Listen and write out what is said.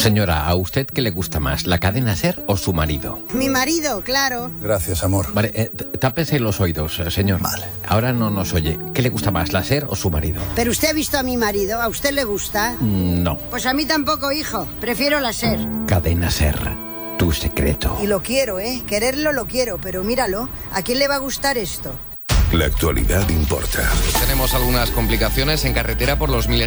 Señora, ¿a usted qué le gusta más, la cadena SER o su marido? Mi marido, claro. Gracias, amor. Vale, tápese los oídos, señor. Vale. Ahora no nos oye. ¿Qué le gusta más, la SER o su marido? Pero usted ha visto a mi marido, ¿a usted le gusta? No. Pues a mí tampoco, hijo. Prefiero la SER. Cadena SER, tu secreto. Y lo quiero, quererlo lo quiero, pero míralo, ¿a quién le va a gustar esto? La actualidad importa. Tenemos algunas complicaciones en carretera por los miles